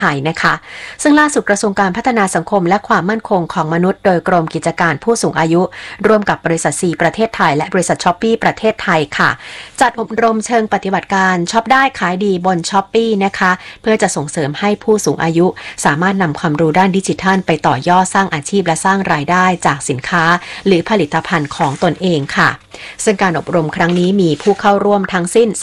ไทยนะคะซึ่งล่าสุดกระทรวงการพัฒนาสังคมและความมั่นคงของมนุษย์โดยกรมกิจการผู้สูงอายุร่วมกับบริษัทซีประเทศไทยและบริษัทช้อปปี้ประเทศไทยค่ะจัดอบรมเชิงปฏิบัติการช็อปได้ขายดีบนช้อปปี้นะคะเพื่อจะส่งเสริมให้ผู้สูงอายุสามารถนำความรู้ด้านดิจิทัลไปต่อยอดสร้างอาชีพและสร้างรายได้จากสินค้าหรือผลิตภัณฑ์ของตนเองค่ะซึ่งการอบรมครั้งนี้มีผู้เข้าร่วมทั้งสิ้น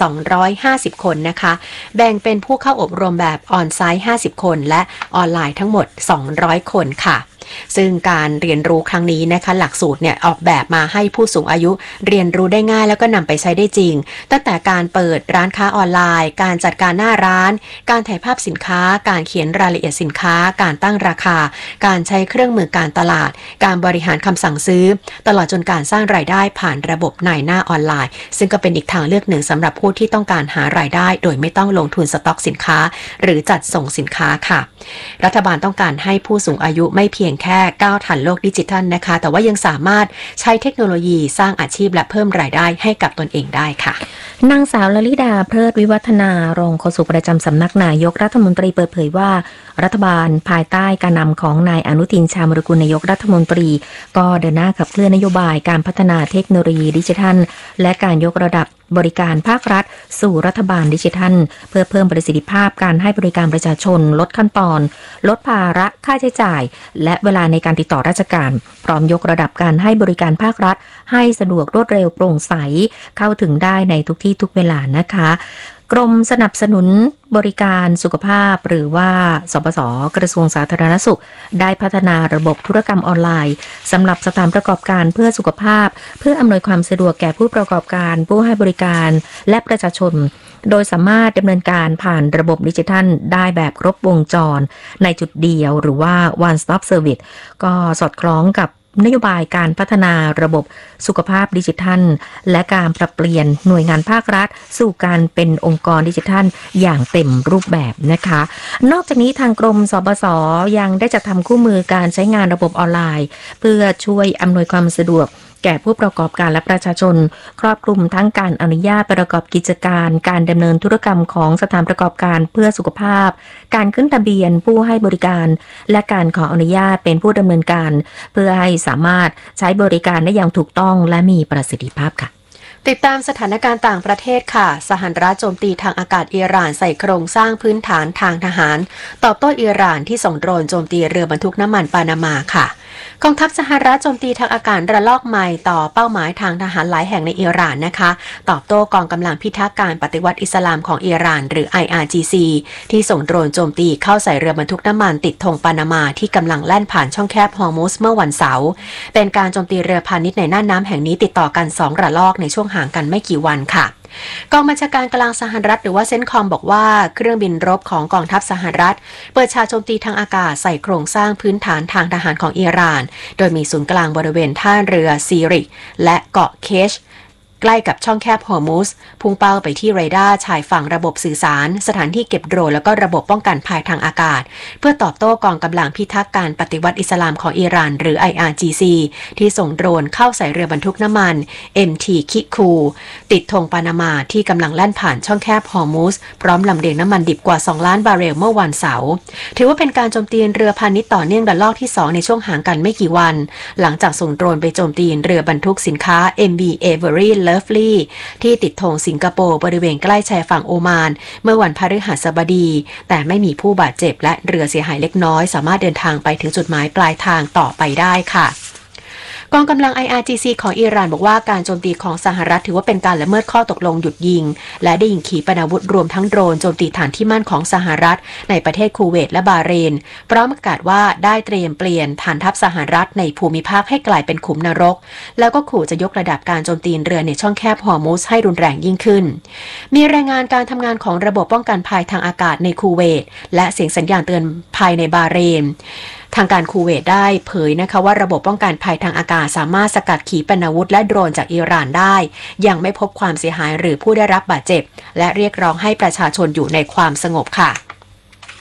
250คนนะคะแบ่งเป็นผู้เข้าอบรมแบบออนไซต์50คนและออนไลน์ทั้งหมด200คนค่ะซึ่งการเรียนรู้ครั้งนี้นะคะหลักสูตรเนี่ยออกแบบมาให้ผู้สูงอายุเรียนรู้ได้ง่ายแล้วก็นำไปใช้ได้จริงตั้งแต่การเปิดร้านค้าออนไลน์การจัดการหน้าร้านการถ่ายภาพสินค้าการเขียนรายละเอียดสินค้าการตั้งราคาการใช้เครื่องมือการตลาดการบริหารคำสั่งซื้อตลอดจนการสร้างรายได้ผ่านระบบนายหน้าออนไลน์ซึ่งก็เป็นอีกทางเลือกหนึ่งสำหรับผู้ที่ต้องการหารายได้โดยไม่ต้องลงทุนสต็อกสินค้าหรือจัดส่งสินค้าค่ะรัฐบาลต้องการให้ผู้สูงอายุไม่เพียงแค่ก้าวทันโลกดิจิทัลนะคะแต่ว่ายังสามารถใช้เทคโนโลยีสร้างอาชีพและเพิ่มรายได้ให้กับตนเองได้ค่ะนางสาวลลิดาเพลิดวิวัฒนารองโฆษกประจำสำนักนายกรัฐมนตรีเปิดเผยว่ารัฐบาลภายใต้การนำของนายอนุทินชาญวิรากูลนายกรัฐมนตรีก็เดินหน้าขับเคลื่อนนโยบายการพัฒนาเทคโนโลยีดิจิทัลและการยกระดับบริการภาครัฐสู่รัฐบาลดิจิทัลเพื่อเพิ่มประสิทธิภาพการให้บริการประชาชนลดขั้นตอนลดภาระค่าใช้จ่ายและเวลาในการติดต่อราชการพร้อมยกระดับการให้บริการภาครัฐให้สะดวกรวดเร็วโปร่งใสเข้าถึงได้ในทุกที่ทุกเวลานะคะกรมสนับสนุนบริการสุขภาพหรือว่าสปส.กระทรวงสาธารณสุขได้พัฒนาระบบธุรกรรมออนไลน์สำหรับสถานประกอบการเพื่อสุขภาพเพื่ออำนวยความสะดวกแก่ผู้ประกอบการผู้ให้บริการและประชาชนโดยสามารถดำเนินการผ่านระบบดิจิทัลได้แบบครบวงจรในจุดเดียวหรือว่า one stop service ก็สอดคล้องกับนโยบายการพัฒนาระบบสุขภาพดิจิทัลและการปรับเปลี่ยนหน่วยงานภาครัฐสู่การเป็นองค์กรดิจิทัลอย่างเต็มรูปแบบนะคะนอกจากนี้ทางกรมสปส.ยังได้จัดทำคู่มือการใช้งานระบบออนไลน์เพื่อช่วยอำนวยความสะดวกแก่ผู้ประกอบการและประชาชนครอบคลุมทั้งการอนุญาตประกอบกิจการการดำเนินธุรกรรมของสถานประกอบการเพื่อสุขภาพการขึ้นทะเบียนผู้ให้บริการและการขออนุญาตเป็นผู้ดำเนินการเพื่อให้สามารถใช้บริการได้อย่างถูกต้องและมีประสิทธิภาพค่ะติดตามสถานการณ์ต่างประเทศค่ะสหรัฐโจมตีทางอากาศอิหร่านใส่โครงสร้างพื้นฐานทางทหารตอบโต้อิหร่านที่ส่งโดรนโจมตีเรือบรรทุกน้ำมันปานามาค่ะกองทัพสหรัฐโจมตีทางอากาศระลอกใหม่ต่อเป้าหมายทางทหารหลายแห่งในอิหร่านนะคะตอบโต้กองกำลังพิทักษ์การปฏิวัติอิสลามของอิหร่านหรือ IRGC ที่ส่งโดรนโจมตีเข้าใส่เรือบรรทุกน้ำมันติดธงปานามาที่กำลังแล่นผ่านช่องแคบฮอร์มุสเมื่อวันเสาร์เป็นการโจมตีเรือพาณิชย์ในน่านน้ำแห่งนี้ติดต่อกัน2ระลอกในช่วงห่างกันไม่กี่วันค่ะกองบัญชาการกลางสหรัฐหรือว่าเซนคอมบอกว่าเครื่องบินรบของกองทัพสหรัฐเปิดฉากโจมตีทางอากาศใส่โครงสร้างพื้นฐานทางทหารของอิหร่านโดยมีศูนย์กลางบริเวณท่าเรือซีริกและเกาะเคชใกล้กับช่องแคบฮอร์มุสพุ่งเป้าไปที่เรดาร์ชายฝั่งระบบสื่อสารสถานที่เก็บโดรนแล้วก็ระบบป้องกันภัยทางอากาศเพื่อตอบโต้กองกำลังพิทักษ์การปฏิวัติอิสลามของอิหร่านหรือ IRGC ที่ส่งโดรนเข้าใส่เรือบรรทุกน้ำมัน MT คิคูติดธงปานามาที่กำลังแล่นผ่านช่องแคบฮอร์มุสพร้อมลำเลียงน้ำมันดิบกว่า2ล้านบาร์เรลเมื่อวันเสาร์ถือว่าเป็นการโจมตีเรือพาณิชย์ต่อเนื่องระลอกที่2ในช่วงห่างกันไม่กี่วันหลังจากส่งโดรนไปโจมตีเรือบรรทุกสินค้า MV Avery Lovely ที่ติดธงสิงคโปร์บริเวณใกล้ชายฝั่งโอมานเมื่อวันพฤหัสบดีแต่ไม่มีผู้บาดเจ็บและเรือเสียหายเล็กน้อยสามารถเดินทางไปถึงจุดหมายปลายทางต่อไปได้ค่ะกองกำลัง IRGC ของอิหร่านบอกว่าการโจมตีของสหรัฐถือว่าเป็นการละเมิดข้อตกลงหยุดยิงและได้ยิงขีปนาวุธรวมทั้งโดรนโจมตีฐานที่มั่นของสหรัฐในประเทศคูเวตและบาห์เรนพร้อมประกาศว่าได้เตรียมเปลี่ยนฐานทัพสหรัฐในภูมิภาคให้กลายเป็นขุมนรกแล้วก็ขู่จะยกระดับการโจมตีเรือในช่องแคบฮอร์มุสให้รุนแรงยิ่งขึ้นมีรายงานการทำงานของระบบป้องกันภัยทางอากาศในคูเวตและเสียงสัญญาณเตือนภัยในบาห์เรนทางการคูเวตได้เผยนะคะว่าระบบป้องกันภัยทางอากาศสามารถสกัดขีปนาวุธและโดรนจากอิหร่านได้ยังไม่พบความเสียหายหรือผู้ได้รับบาดเจ็บและเรียกร้องให้ประชาชนอยู่ในความสงบค่ะ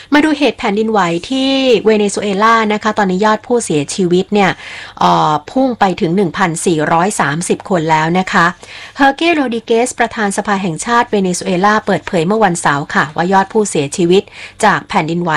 มาดูเหตุแผ่นดินไหวที่เวเนซุเอลานะคะตอนนี้ยอดผู้เสียชีวิตเนี่ยพุ่งไปถึง 1,430 คนแล้วนะคะเฮอร์เกโรดิเกสประธานสภาแห่งชาติเวเนซุเอลาเปิดเผยเมื่อวันเสาร์ค่ะว่ายอดผู้เสียชีวิตจากแผ่นดินไหว